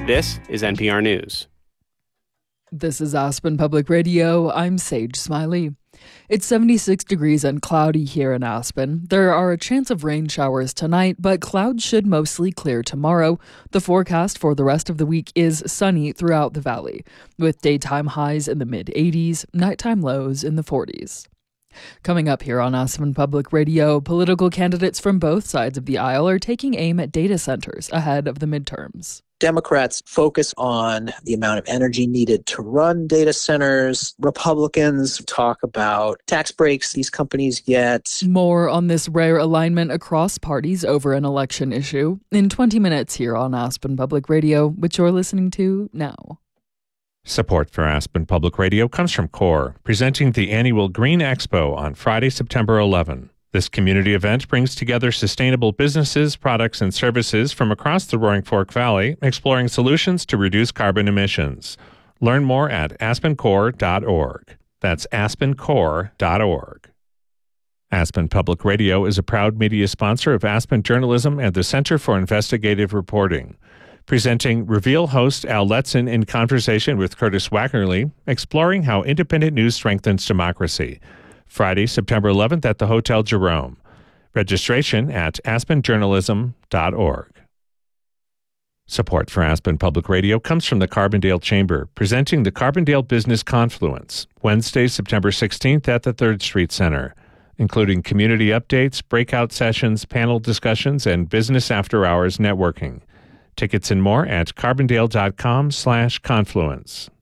This is NPR News. This is Aspen Public Radio. I'm Sage Smiley. It's 76 degrees and cloudy here in Aspen. There are a chance of rain showers tonight, but clouds should mostly clear tomorrow. The forecast for the rest of the week is sunny throughout the valley, with daytime highs in the mid-80s, nighttime lows in the 40s. Coming up here on Aspen Public Radio, political candidates from both sides of the aisle are taking aim at data centers ahead of the midterms. Democrats focus on the amount of energy needed to run data centers. Republicans talk about tax breaks these companies get. More on this rare alignment across parties over an election issue in 20 minutes here on Aspen Public Radio, which you're listening to now. Support for Aspen Public Radio comes from CORE, presenting the annual Green Expo on Friday, September 11. This community event brings together sustainable businesses, products, and services from across the Roaring Fork Valley, exploring solutions to reduce carbon emissions. Learn more at aspencore.org. That's aspencore.org. Aspen Public Radio is a proud media sponsor of Aspen Journalism and the Center for Investigative Reporting. Presenting Reveal host Al Letson in conversation with Curtis Wackerly, exploring how independent news strengthens democracy. Friday, September 11th at the Hotel Jerome. Registration at aspenjournalism.org. Support for Aspen Public Radio comes from the Carbondale Chamber, presenting the Carbondale Business Confluence, Wednesday, September 16th at the 3rd Street Center, including community updates, breakout sessions, panel discussions, and business after-hours networking. Tickets and more at carbondale.com/confluence.